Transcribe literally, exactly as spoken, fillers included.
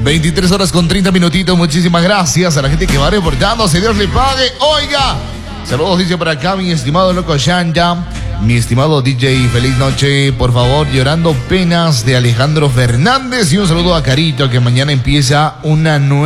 veintitrés horas con treinta minutitos. Muchísimas gracias a la gente que va reportándose. Dios le pague. Oiga, saludos, dice por acá mi estimado Loco Shanta. Mi estimado D J, feliz noche. Por favor, Llorando Penas de Alejandro Fernández. Y un saludo a Carito, que mañana empieza una nueva